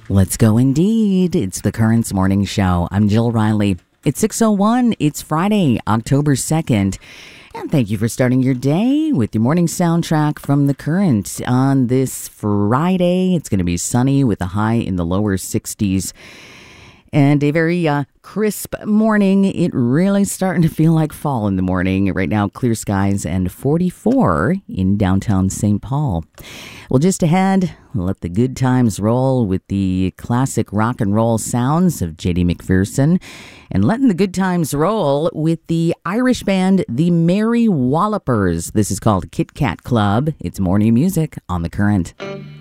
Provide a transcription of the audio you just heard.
Let's go indeed. It's the Currents Morning Show. I'm Jill Riley. It's 6:01. It's Friday, October 2nd. And thank you for starting your day with your morning soundtrack from The Current. On this Friday, it's going to be sunny with a high in the lower 60s. And a very crisp morning. It really starting to feel like fall in the morning. Right now, clear skies and 44 in downtown St. Paul. Well, just ahead, let the good times roll with the classic rock and roll sounds of J.D. McPherson. And letting the good times roll with the Irish band, the Merry Wallopers. This is called Kit Kat Club. It's morning music on The Current.